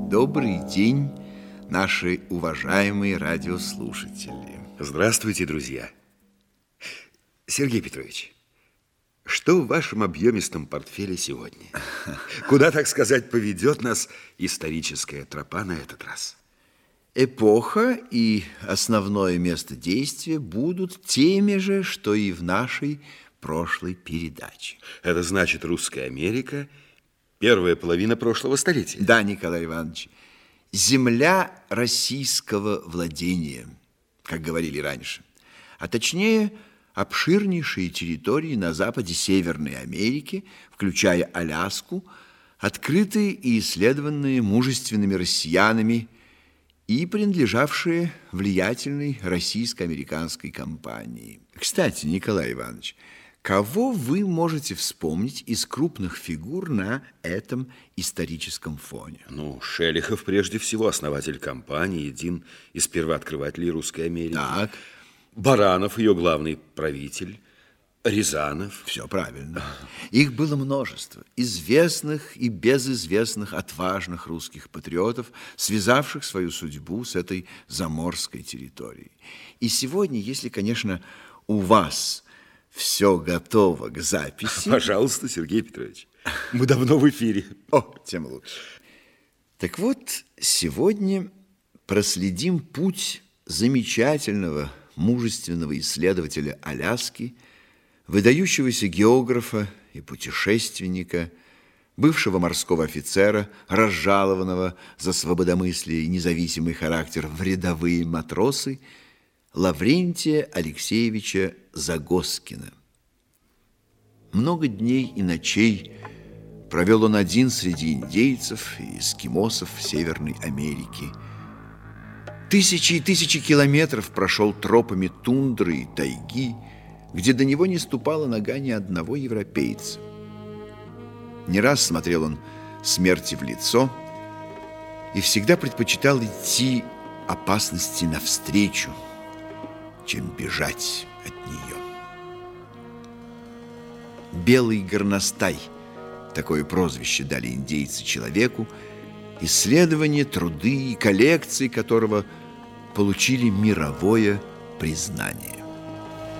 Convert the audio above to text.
Добрый день, наши уважаемые радиослушатели. Здравствуйте, друзья. Сергей Петрович, что в вашем объемистом портфеле сегодня? Куда, так сказать, поведет нас историческая тропа на этот раз? Эпоха и основное место действия будут теми же, что и в нашей прошлой передаче. Это значит Русская Америка, первая половина прошлого столетия. Да, Николай Иванович, земля российского владения, как говорили раньше, а точнее обширнейшие территории на западе Северной Америки, включая Аляску, открытые и исследованные мужественными россиянами и принадлежавшие влиятельной российско-американской компании. Кстати, Николай Иванович, кого вы можете вспомнить из крупных фигур на этом историческом фоне? Ну, Шелихов, прежде всего, основатель компании, один из первооткрывателей Русской Америки. Так. Баранов, ее главный правитель. Рязанов. Все правильно. Их было множество, известных и безызвестных, отважных русских патриотов, связавших свою судьбу с этой заморской территорией. И сегодня, если, конечно, у вас все готово к записи... Пожалуйста, Сергей Петрович, мы давно в эфире. О, тем лучше. Так вот, сегодня проследим путь замечательного, мужественного исследователя Аляски, выдающегося географа и путешественника, бывшего морского офицера, разжалованного за свободомыслие и независимый характер в рядовые матросы, Лаврентия Алексеевича Загоскина. Много дней и ночей провел он один среди индейцев и эскимосов Северной Америки. Тысячи и тысячи километров прошел тропами тундры и тайги, где до него не ступала нога ни одного европейца. Не раз смотрел он смерти в лицо и всегда предпочитал идти опасности навстречу, чем бежать от нее. «Белый горностай» — такое прозвище дали индейцы человеку, исследования, труды и коллекции которого получили мировое признание.